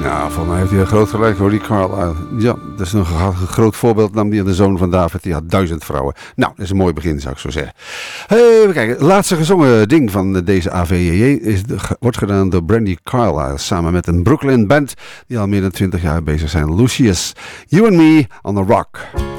Ja, volgens mij heeft hij een groot gelijk hoor, die Carlisle. Ja, dat is een groot voorbeeld. Nam hij aan de zoon van David. Die had 1000 vrouwen. Nou, dat is een mooi begin, zou ik zo zeggen. Even kijken. Het laatste gezongen ding van deze AVJJ wordt gedaan door Brandi Carlile. Samen met een Brooklyn band die al meer dan 20 jaar bezig zijn. Lucius, You and Me on the Rock.